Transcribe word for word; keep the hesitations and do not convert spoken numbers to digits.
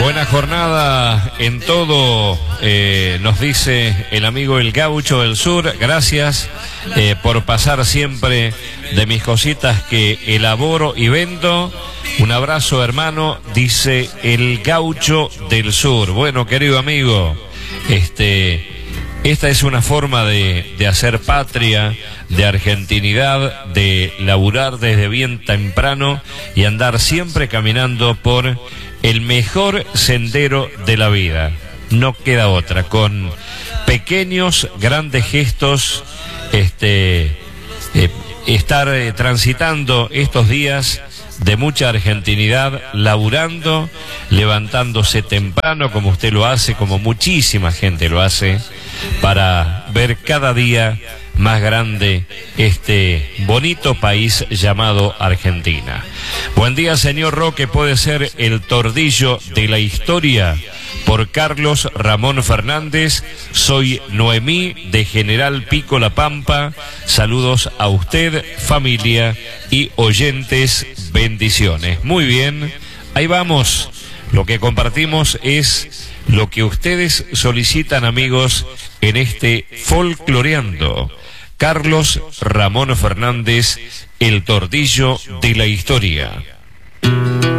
Buena jornada en todo, eh, nos dice el amigo El Gaucho del Sur. Gracias eh, por pasar siempre de mis cositas que elaboro y vendo. Un abrazo, hermano, dice El Gaucho del Sur. Bueno, querido amigo, este, esta es una forma de, de hacer patria, de argentinidad, de laburar desde bien temprano y andar siempre caminando por el mejor sendero de la vida. No queda otra, con pequeños, grandes gestos, este, eh, estar eh, transitando estos días de mucha argentinidad, laburando, levantándose temprano, como usted lo hace, como muchísima gente lo hace, para ver cada día más grande este bonito país llamado Argentina. Buen día, señor Roque. Puede ser El Tordillo de la Historia, por Carlos Ramón Fernández. Soy Noemí de General Pico La Pampa. Saludos a usted, familia y oyentes. Bendiciones. Muy bien, ahí vamos. Lo que compartimos es lo que ustedes solicitan, amigos, en este Folcloreando. Carlos Ramón Fernández, El Tordillo de la Historia.